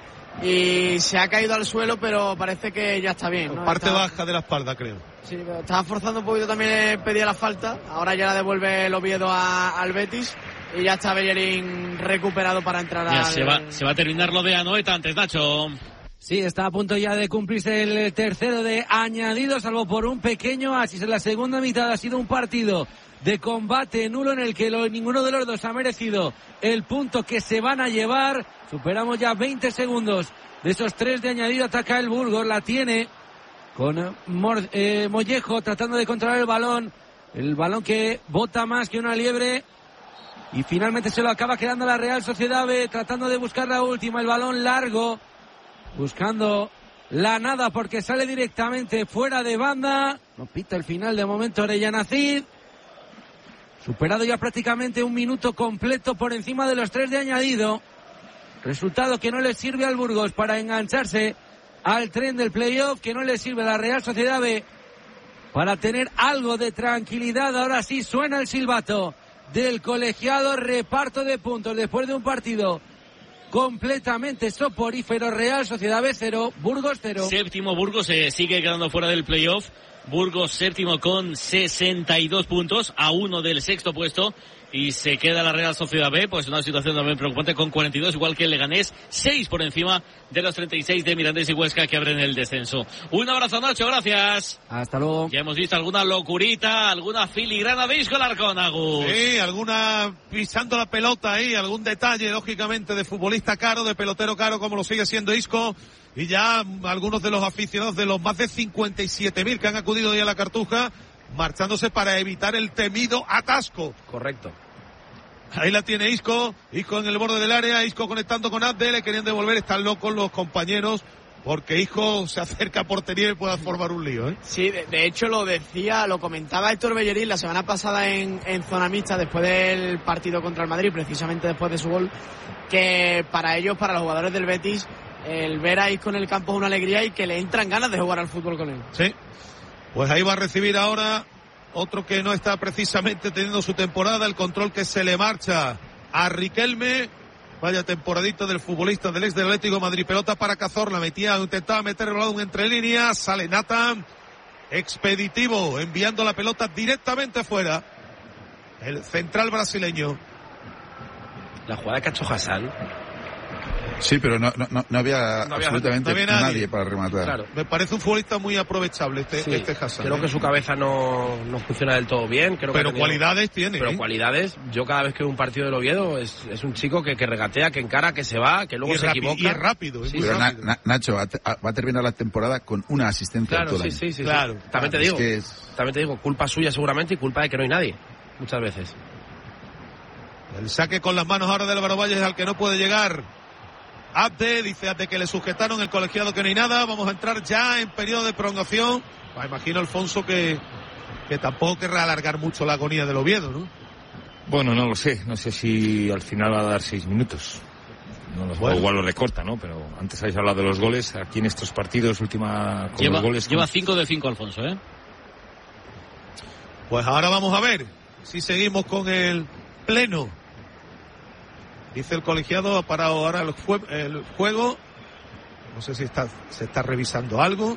y se ha caído al suelo, pero parece que ya está bien, ¿no? Parte está... baja de la espalda, creo. Sí, pero estaba forzando un poquito también, pedía la falta, ahora ya la devuelve el Oviedo a, al Betis, y ya está Bellerín recuperado para entrar ya al... se va, se va a terminar lo de Anoeta antes, Nacho. Sí, está a punto ya de cumplirse el tercero de añadido, salvo por un pequeño asis. En la segunda mitad ha sido un partido de combate nulo en el que lo, ninguno de los dos ha merecido el punto que se van a llevar. Superamos ya veinte segundos de esos tres de añadido. Ataca el Burgos, la tiene con Mor, eh, Mollejo tratando de controlar el balón. El balón que bota más que una liebre. Y finalmente se lo acaba quedando la Real Sociedad B, tratando de buscar la última. El balón largo, buscando la nada porque sale directamente fuera de banda. No pita el final de momento Orellana Cid. Superado ya prácticamente un minuto completo por encima de los tres de añadido. Resultado que no le sirve al Burgos para engancharse al tren del playoff, que no le sirve a la Real Sociedad B para tener algo de tranquilidad. Ahora sí suena el silbato del colegiado. Reparto de puntos después de un partido completamente soporífero. Real Sociedad B cero, Burgos cero. Séptimo Burgos, se eh, sigue quedando fuera del playoff. Burgos séptimo con sesenta y dos puntos, a uno del sexto puesto, y se queda la Real Sociedad B, pues una situación también preocupante con cuarenta y dos, igual que el Leganés, seis por encima de los treinta y seis de Mirandés y Huesca, que abren el descenso. Un abrazo, Nacho, gracias. Hasta luego. Ya hemos visto alguna locurita, alguna filigrana de Isco Larcón, Agus. Sí, alguna pisando la pelota ahí, algún detalle, lógicamente, de futbolista caro, de pelotero caro, como lo sigue siendo Isco. Y ya algunos de los aficionados, de los más de cincuenta y siete mil que han acudido hoy a la Cartuja, marchándose para evitar el temido atasco. Correcto. Ahí la tiene Isco, Isco en el borde del área, Isco conectando con Abde, le querían devolver, están locos los compañeros, porque Isco se acerca a portería y puede formar un lío, ¿eh? Sí, de, de hecho lo decía, lo comentaba Héctor Bellerín la semana pasada en, en zona mixta, después del partido contra el Madrid, precisamente después de su gol, que para ellos, para los jugadores del Betis, el ver a Isco en el campo es una alegría y que le entran ganas de jugar al fútbol con él. Sí, pues ahí va a recibir ahora otro que no está precisamente teniendo su temporada, el control que se le marcha a Riquelme. Vaya temporadito del futbolista del ex del Atlético de Madrid. Pelota para Cazorla, metía, intentaba meter el balón entre líneas, sale Nathan, expeditivo, enviando la pelota directamente fuera. El central brasileño. La jugada que ha hecho Hassan. Sí, pero no, no, no había no había, absolutamente no había nadie. nadie para rematar. Claro. Me parece un futbolista muy aprovechable este, Sí, este Hassan. creo ¿eh? que su cabeza no, no funciona del todo bien. Creo pero que tenido, cualidades tiene. Pero ¿eh? cualidades, yo cada vez que veo un partido del Oviedo es, es un chico que, que regatea, que encara, que se va, que luego y se rapi- equivoca. Y es rápido. Es Sí, muy Pero rápido. Na- Na- Nacho va a, te- va a terminar la temporada con una asistencia Claro, todo el sí, año. sí, sí. Claro, sí. También te Es digo, que es- también te digo, culpa suya seguramente y culpa de que no hay nadie. Muchas veces. El saque con las manos ahora del Álvaro Valles al que no puede llegar. Abde, dice Abde que le sujetaron el colegiado que no hay nada. Vamos a entrar ya en periodo de prolongación. Pues imagino, Alfonso, que, que tampoco querrá alargar mucho la agonía del Oviedo, ¿no? Bueno, no lo sé. No sé si al final va a dar seis minutos. No lo sé. Bueno. O igual lo recorta, ¿no? Pero antes habéis hablado de los goles. Aquí en estos partidos, última con Lleva, los goles. lleva con... cinco de cinco, Alfonso, ¿eh? Pues ahora vamos a ver si seguimos con el pleno. Dice el colegiado, ha parado ahora el, jue- el juego. No sé si está, se está revisando algo.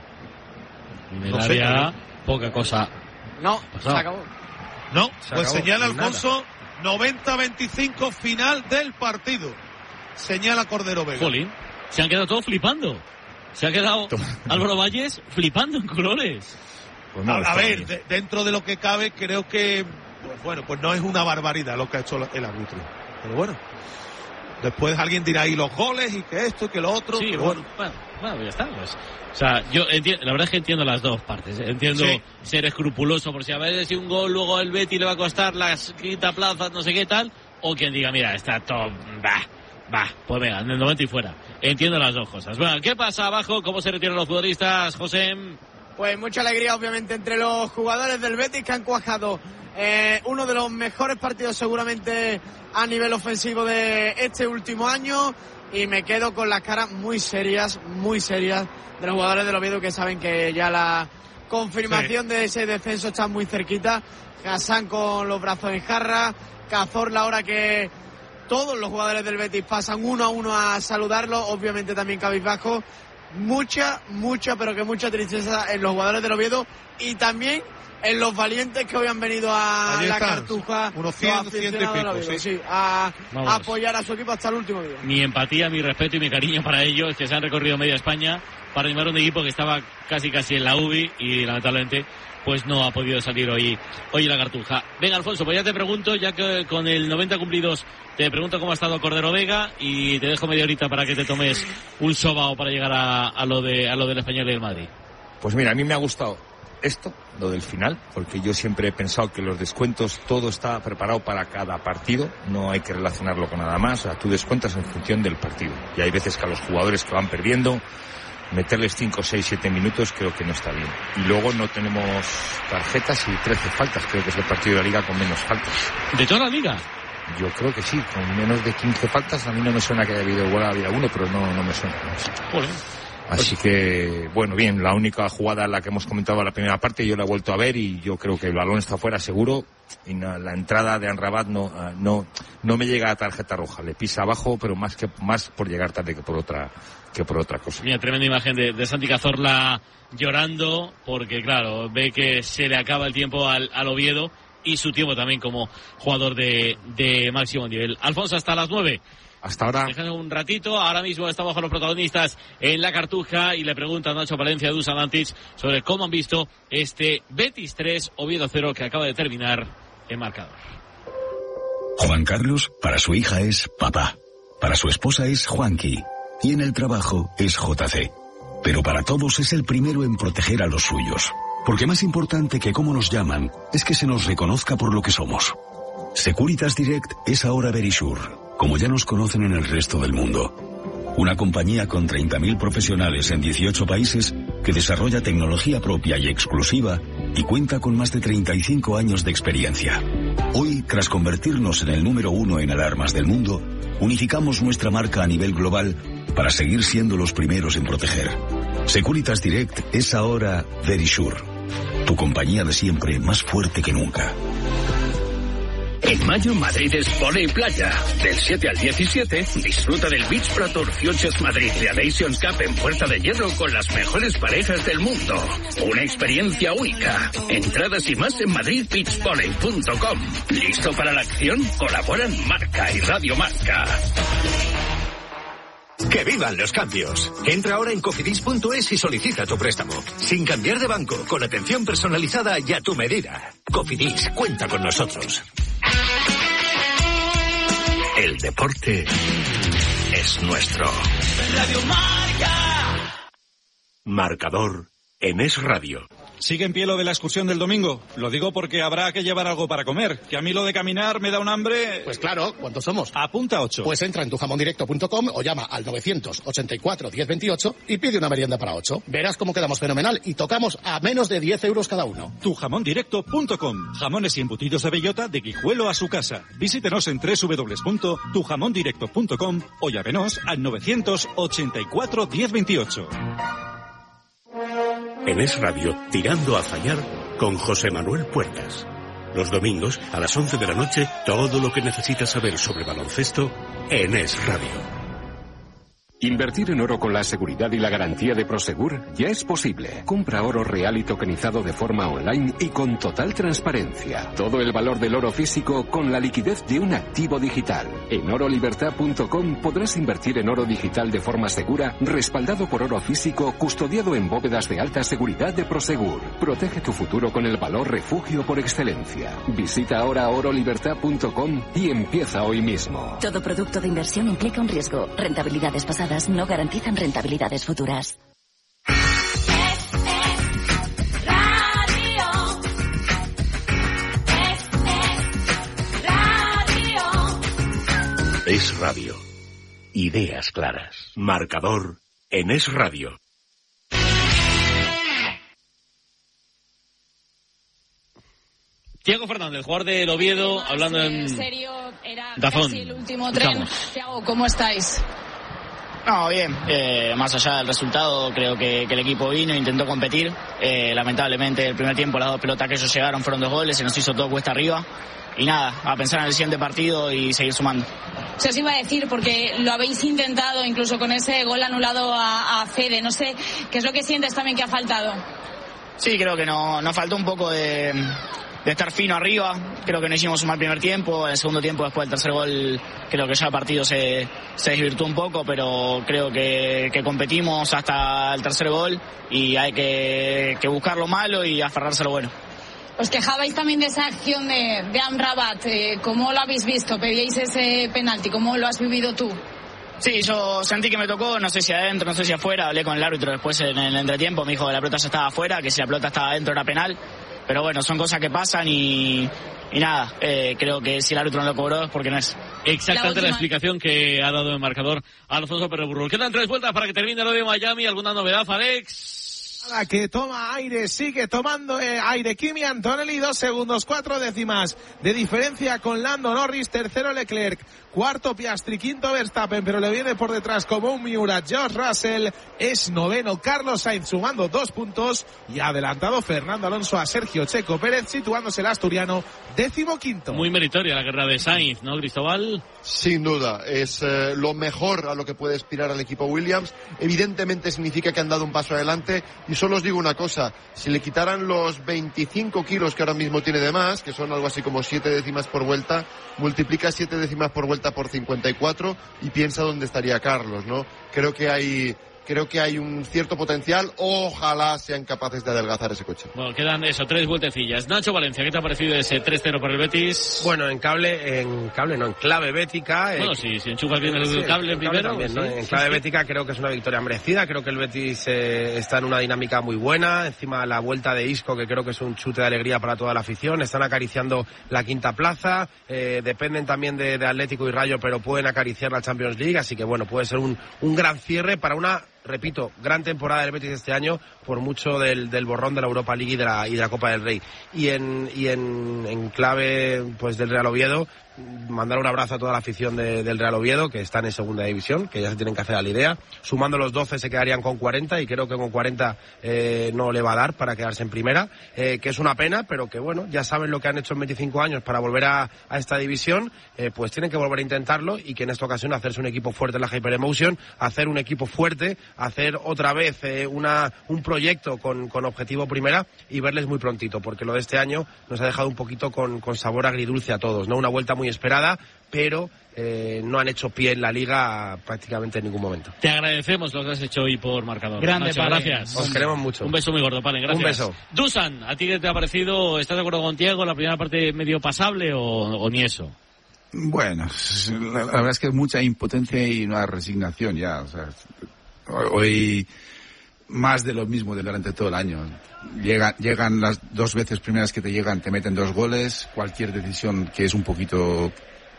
En el No sé, área, pero- poca cosa. No, Pasado. se acabó. No, Se pues acabó, señala sin nada. Alfonso, noventa veinticinco final del partido. Señala Cordero Vega. Jolín, se han quedado todos flipando. Se ha quedado Álvaro Valles flipando en colores. Pues no, a, a está ver, bien. de- dentro de lo que cabe, creo que, pues bueno, pues no es una barbaridad lo que ha hecho el árbitro. Pero bueno, después alguien dirá, y los goles, y que esto, y que lo otro. Sí, pero bueno, bueno. bueno, bueno, ya está. Pues. O sea, yo entiendo, la verdad es que entiendo las dos partes. Entiendo Sí. ser escrupuloso por si a veces si un gol luego el Betis le va a costar las quinta plazas, no sé qué tal. O quien diga, mira, está todo, va, va, pues venga, en el noventa y fuera. Entiendo las dos cosas. Bueno, ¿qué pasa abajo? ¿Cómo se retiran los futbolistas, José? Pues mucha alegría, obviamente, entre los jugadores del Betis que han cuajado eh, uno de los mejores partidos seguramente a nivel ofensivo de este último año, y me quedo con las caras muy serias, muy serias de los jugadores del Oviedo, que saben que ya la confirmación de ese descenso está muy cerquita. Hassan con los brazos en jarra, Cazorla ahora que todos los jugadores del Betis pasan uno a uno a saludarlo, obviamente también cabizbajo. Mucha, mucha, pero que mucha tristeza en los jugadores del Oviedo y también en los valientes que hoy han venido a Allí la están, Cartuja, unos los cien, aficionados ciento y del pico, Oviedo, sí. sí, a, Vamos. a apoyar a su equipo hasta el último día. Mi empatía, mi respeto y mi cariño para ellos, que se han recorrido media España para animar a un equipo que estaba casi casi en la U B I y lamentablemente pues no ha podido salir hoy hoy en la Cartuja. Venga, Alfonso, pues ya te pregunto, ya que con el noventa cumplidos, te pregunto cómo ha estado Cordero Vega y te dejo media horita para que te tomes un sobao para llegar a, a lo de a lo del Español y el Madrid. Pues mira, a mí me ha gustado esto, lo del final, porque yo siempre he pensado que los descuentos, todo está preparado para cada partido, no hay que relacionarlo con nada más, o sea, tú descuentas en función del partido. Y hay veces que a los jugadores que van perdiendo meterles cinco, seis, siete minutos creo que no está bien. Y luego no tenemos tarjetas y trece faltas, creo que es el partido de la Liga con menos faltas. ¿De toda la Liga? Yo creo que sí, con menos de quince faltas. A mí no me suena que haya habido igual había uno, pero no, no me suena. Joder. Así que, bueno, bien, la única jugada en la que hemos comentado la primera parte, yo la he vuelto a ver y yo creo que el balón está fuera seguro y no, la entrada de Amrabat no, no, no me llega a tarjeta roja, le pisa abajo, pero más que más por llegar tarde que por otra que por otra cosa. Mira, tremenda imagen de, de Santi Cazorla llorando porque, claro, ve que se le acaba el tiempo al, al Oviedo y su tiempo también como jugador de, de máximo nivel. Alfonso, hasta las nueve. Hasta ahora. Déjame un ratito. Ahora mismo estamos con los protagonistas en la Cartuja y le preguntan a Nacho Palencia y Dusan Antic sobre cómo han visto este Betis tres, Oviedo cero que acaba de terminar en marcador. Juan Carlos, para su hija es papá. Para su esposa es Juanqui. Y en el trabajo es J C. Pero para todos es el primero en proteger a los suyos. Porque más importante que cómo nos llaman es que se nos reconozca por lo que somos. Securitas Direct es ahora Verisure, como ya nos conocen en el resto del mundo. Una compañía con treinta mil profesionales en dieciocho países que desarrolla tecnología propia y exclusiva y cuenta con más de treinta y cinco años de experiencia. Hoy, tras convertirnos en el número uno en alarmas del mundo, unificamos nuestra marca a nivel global para seguir siendo los primeros en proteger. Securitas Direct es ahora Verisure, tu compañía de siempre más fuerte que nunca. En mayo, Madrid es Voley Playa. Del siete al diecisiete, disfruta del Beach Pro Tour Futures Madrid Relation Cup en Puerta de Hierro con las mejores parejas del mundo. Una experiencia única. Entradas y más en madrid beach volley punto com. ¿Listo para la acción? Colaboran Marca y Radio Marca. ¡Que vivan los cambios! Entra ahora en cofidis punto es y solicita tu préstamo. Sin cambiar de banco, con atención personalizada y a tu medida. Cofidis, cuenta con nosotros. El deporte es nuestro. Radio Marca. Marcador en Es Radio. ¿Sigue en pie lo de la excursión del domingo? Lo digo porque habrá que llevar algo para comer. Que a mí lo de caminar me da un hambre... Pues claro, ¿cuántos somos? Apunta ocho. Pues entra en tu jamón directo punto com o llama al novecientos ochenta y cuatro diez veintiocho y pide una merienda para ocho. Verás cómo quedamos fenomenal y tocamos a menos de diez euros cada uno. tu jamón directo punto com. Jamones y embutidos de bellota de Guijuelo a su casa. Visítenos en doble u doble u doble u punto tu jamón directo punto com o llámenos al novecientos ochenta y cuatro diez veintiocho. En Es Radio, Tirando a Fallar, con José Manuel Puertas. Los domingos, a las once de la noche, todo lo que necesitas saber sobre baloncesto en Es Radio. Invertir en oro con la seguridad y la garantía de Prosegur ya es posible. Compra oro real y tokenizado de forma online y con total transparencia. Todo el valor del oro físico con la liquidez de un activo digital. En oro libertad punto com podrás invertir en oro digital de forma segura, respaldado por oro físico, custodiado en bóvedas de alta seguridad de Prosegur. Protege tu futuro con el valor refugio por excelencia. Visita ahora oro libertad punto com y empieza hoy mismo. Todo producto de inversión implica un riesgo. Rentabilidades pasadas no garantizan rentabilidades futuras. Es Radio. Ideas claras. Marcador en Es Radio. Diego Fernández, jugador del Oviedo, hablando en... En serio, era Dazón. casi el último tren. Thiago, ¿cómo estáis? No, bien. Eh, más allá del resultado, creo que, que el equipo vino e intentó competir. Eh, lamentablemente, el primer tiempo, las dos pelotas que ellos llegaron fueron dos goles, se nos hizo todo cuesta arriba. Y nada, a pensar en el siguiente partido y seguir sumando. Se os iba a decir, porque lo habéis intentado, incluso con ese gol anulado a, a Fede. No sé, ¿qué es lo que sientes también que ha faltado? Sí, creo que no, nos faltó un poco de... de estar fino arriba. Creo que no hicimos un mal primer tiempo. En el segundo tiempo, después del tercer gol, creo que ya el partido se, se desvirtuó un poco, pero creo que, que competimos hasta el tercer gol y hay que, que buscar lo malo y aferrarse a lo bueno. Os quejabais también de esa acción de, de Amrabat. Eh, ¿Cómo lo habéis visto? ¿Pedíais ese penalti? ¿Cómo lo has vivido tú? Sí, yo sentí que me tocó, no sé si adentro, no sé si afuera. Hablé con el árbitro después en el entretiempo, me dijo que la pelota ya estaba afuera, que si la pelota estaba adentro era penal. Pero bueno, son cosas que pasan y, y nada, eh, creo que si el árbitro no lo cobró es porque no es. Exactamente la, la explicación que ha dado el marcador Alfonso Pérez Burrul. Quedan tres vueltas para que termine lo de Miami. ¿Alguna novedad, Alex? Que toma aire, sigue tomando eh, aire Kimi Antonelli, dos segundos, cuatro décimas de diferencia con Lando Norris, tercero Leclerc, cuarto Piastri, quinto Verstappen, pero le viene por detrás como un Miura George Russell, es noveno Carlos Sainz sumando dos puntos y adelantado Fernando Alonso a Sergio Checo Pérez, situándose el asturiano décimo quinto. Muy meritoria la guerra de Sainz, ¿no, Cristóbal? Sin duda, es eh, lo mejor a lo que puede aspirar al equipo Williams. Evidentemente significa que han dado un paso adelante y solo os digo una cosa, si le quitaran los veinticinco kilos que ahora mismo tiene de más, que son algo así como siete décimas por vuelta, multiplica siete décimas por vuelta por cincuenta y cuatro y piensa dónde estaría Carlos, ¿no? Creo que hay... Creo que hay un cierto potencial. Ojalá sean capaces de adelgazar ese coche. Bueno, quedan eso, tres vueltecillas. Nacho Valencia, ¿qué te ha parecido ese tres cero por el Betis? Bueno, en cable, en cable no, en clave bética. Bueno, eh, si, si enchufas bien el sí, cable en primero. Cable también, sí, ¿no? En sí, clave sí. bética creo que es una victoria merecida. Creo que el Betis eh, está en una dinámica muy buena. Encima la vuelta de Isco, que creo que es un chute de alegría para toda la afición. Están acariciando la quinta plaza. Eh, dependen también de, de Atlético y Rayo, pero pueden acariciar la Champions League. Así que bueno, puede ser un, un gran cierre para una... Repito, gran temporada del Betis este año, por mucho del, del borrón de la Europa League y de la, y de la Copa del Rey. Y en, y en, en clave pues del Real Oviedo, mandar un abrazo a toda la afición de, del Real Oviedo, que están en segunda división, que ya se tienen que hacer a la idea. Sumando los doce se quedarían con cuarenta y creo que con cuarenta eh, no le va a dar para quedarse en primera, eh, que es una pena, pero que bueno, ya saben lo que han hecho en veinticinco años para volver a, a esta división, eh, pues tienen que volver a intentarlo y que en esta ocasión hacerse un equipo fuerte en la Hyper Emotion, hacer un equipo fuerte, hacer otra vez eh, una, un proyecto con, con objetivo primera y verles muy prontito, porque lo de este año nos ha dejado un poquito con, con sabor agridulce a todos, ¿no? Una vuelta muy esperada, pero eh, no han hecho pie en la Liga prácticamente en ningún momento. Te agradecemos lo que has hecho hoy por marcador. Grande, Nacho, Palen. gracias. Os queremos mucho. Un beso muy gordo, Palen, gracias. Un beso. Dusan, ¿a ti qué te ha parecido? ¿Estás de acuerdo con Tiago? ¿La primera parte medio pasable o, o ni eso? Bueno, la, la verdad es que mucha impotencia y una resignación ya. O sea, hoy más de lo mismo de durante todo el año. Llegan, llegan las dos veces primeras que te llegan, te meten dos goles. Cualquier decisión que es un poquito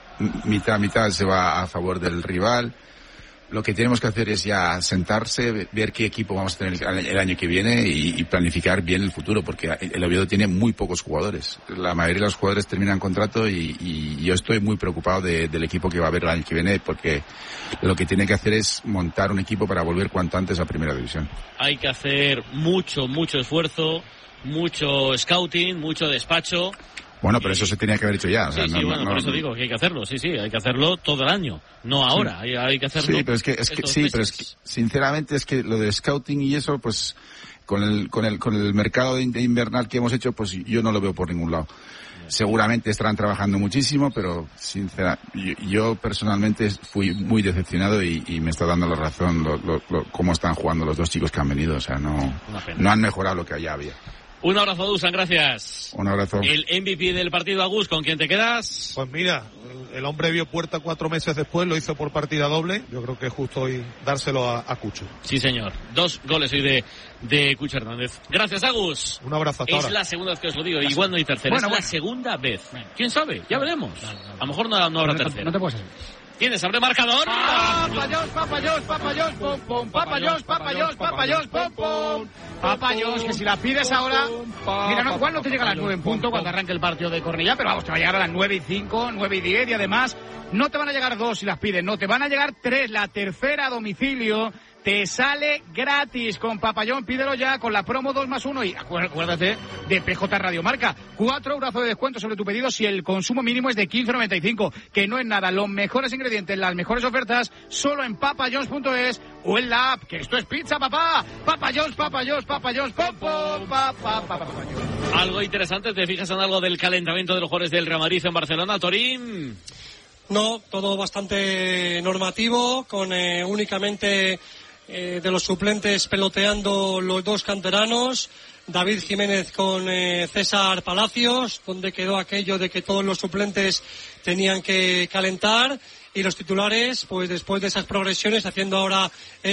mitad mitad se va a favor del rival. Lo que tenemos que hacer es ya sentarse, ver qué equipo vamos a tener el año que viene y, y planificar bien el futuro, porque el Oviedo tiene muy pocos jugadores. La mayoría de los jugadores terminan contrato y, y yo estoy muy preocupado de, del equipo que va a haber el año que viene, porque lo que tiene que hacer es montar un equipo para volver cuanto antes a Primera División. Hay que hacer mucho, mucho esfuerzo, mucho scouting, mucho despacho. Bueno, pero eso se tenía que haber hecho ya. O sea, sí, no, sí, bueno, no, por eso no. digo que hay que hacerlo, sí, sí, hay que hacerlo todo el año, no ahora, Sí. hay, hay que hacerlo. Sí, pero es que, es que, estos sí, meses. pero es que, sinceramente, es que lo de scouting y eso, pues, con el, con el, con el mercado de de invernal que hemos hecho, pues yo no lo veo por ningún lado. Seguramente estarán trabajando muchísimo, pero sincera, yo, yo personalmente fui muy decepcionado y, y me está dando la razón lo, lo, lo, cómo están jugando los dos chicos que han venido, o sea, no, no han mejorado lo que allá había. Un abrazo, Dusan, gracias. Un abrazo. El M V P del partido, Agus, ¿con quién te quedas? Pues mira, el hombre vio puerta cuatro meses después, lo hizo por partida doble. Yo creo que es justo hoy dárselo a, a Cucho. Sí, señor. Dos goles hoy de, de Cucho Hernández. Gracias, Agus. Un abrazo hasta Es ahora. la segunda vez que os lo digo, igual no hay tercera. Bueno, es bueno. la segunda vez. ¿Quién sabe? Ya veremos. A lo mejor no, no habrá No te- tercera. no te puedes hacer. ¿Tienes abre marcador? Papayos, papayos, papayos, pom, pom, papayos, papayos, papayos, pom, pom. Papayos, que si la pides ahora... Mira, no, igual no te llega a las nueve en punto cuando arranque el partido de Cornellá, pero vamos, te va a llegar a las nueve y cinco, nueve y diez y además no te van a llegar dos si las pides, no, te van a llegar tres, la tercera a domicilio. Te sale gratis con Papayón, pídelo ya con la promo dos más uno y acuérdate de P J Radio Marca. cuatro euros de descuento sobre tu pedido si el consumo mínimo es de quince noventa y cinco, que no es nada. Los mejores ingredientes, las mejores ofertas, solo en papayons punto es o en la app, que esto es pizza, papá. Papayons, papayons, papayons, pom, pom, pa, pa, pa, pa, papayons. Algo interesante, ¿te fijas en algo del calentamiento de los jugadores del Real Madrid en Barcelona, Torín? No, todo bastante normativo, con eh, únicamente eh, de los suplentes peloteando los dos canteranos, David Jiménez con eh, César Palacios, donde quedó aquello de que todos los suplentes tenían que calentar, y los titulares, pues después de esas progresiones, haciendo ahora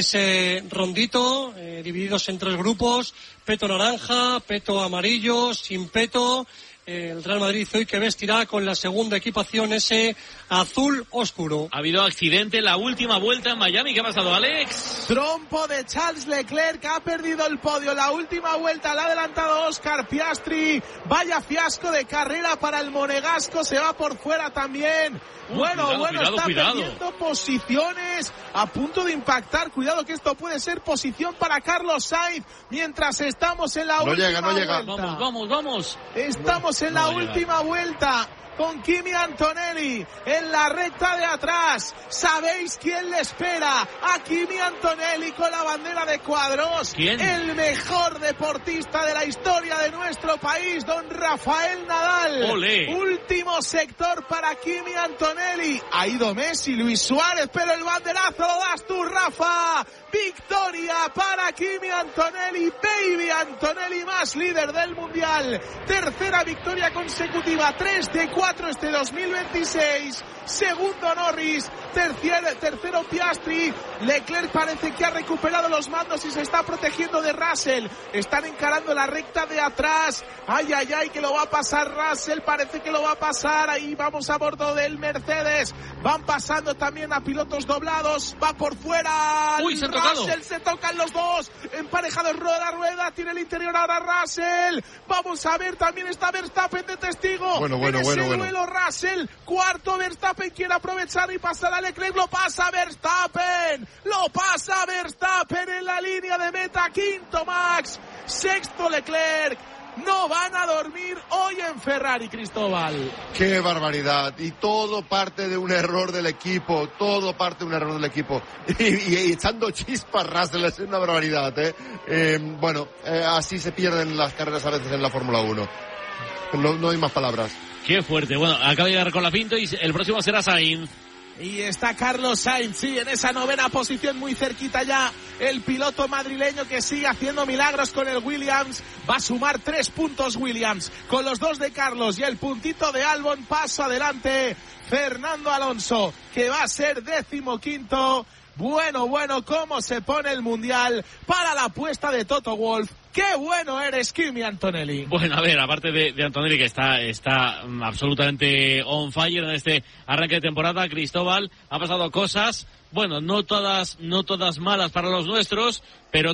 ese rondito, eh, divididos en tres grupos, peto naranja, peto amarillo, sin peto, el Real Madrid hoy, que vestirá con la segunda equipación ese azul oscuro. Ha habido accidente en la última vuelta en Miami. ¿Qué ha pasado, Alex? Trompo de Charles Leclerc, ha perdido el podio. La última vuelta la ha adelantado Oscar Piastri. Vaya fiasco de carrera para el monegasco, se va por fuera también. Uh, bueno, cuidado, bueno, cuidado, está cuidado. perdiendo posiciones, a punto de impactar. Cuidado que esto puede ser posición para Carlos Sainz, mientras estamos en la No última llega, no llega. vuelta. Vamos, vamos, vamos. Estamos en No la va a llegar. última vuelta con Kimi Antonelli en la recta de atrás. ¿Sabéis quién le espera a Kimi Antonelli con la bandera de cuadros? ¿Quién? El mejor deportista de la historia de nuestro país, don Rafael Nadal. ¡Olé! Último sector para Kimi Antonelli. Ha ido Messi, Luis Suárez, pero el banderazo lo das tú, Rafa. Victoria para Kimi Antonelli, baby Antonelli, más líder del mundial. Tercera victoria consecutiva, tres de cuatro este dos mil veintiséis. Segundo Norris, terciero, tercero Piastri. Leclerc parece que ha recuperado los mandos y se está protegiendo de Russell. Están encarando la recta de atrás. Ay, ay, ay, que lo va a pasar Russell. Parece que lo va a pasar. Ahí vamos a bordo del Mercedes. Van pasando también a pilotos doblados. Va por fuera. Uy, se han tocado. Russell, se tocan los dos. Emparejados rueda a rueda. Tiene el interior ahora Russell. Vamos a ver, también está Verstappen de testigo. Bueno, bueno, en ese bueno, bueno. duelo Russell. Cuarto Verstappen quiere aprovechar y pasar a Leclerc. Lo pasa Verstappen. Lo pasa Verstappen en la línea de meta. Quinto Max. Sexto Leclerc. No van a dormir hoy en Ferrari, Cristóbal. Qué barbaridad. Y todo parte de un error del equipo. Todo parte de un error del equipo. Y, y, y echando chispas Russell, es una barbaridad, ¿eh? eh bueno, eh, así se pierden las carreras a veces en la Fórmula uno. No, no hay más palabras. Qué fuerte. Bueno, acaba de llegar con la Pinto y el próximo será Sainz. Y está Carlos Sainz, sí, en esa novena posición, muy cerquita ya el piloto madrileño, que sigue haciendo milagros con el Williams. Va a sumar tres puntos Williams con los dos de Carlos y el puntito de Albon. Paso adelante Fernando Alonso, que va a ser decimoquinto. Bueno, bueno, cómo se pone el mundial para la apuesta de Toto Wolff. ¡Qué bueno eres, Kimi Antonelli! Bueno, a ver, aparte de, de Antonelli, que está, está absolutamente on fire en este arranque de temporada, Cristóbal, ha pasado cosas, bueno, no todas, no todas malas para los nuestros, pero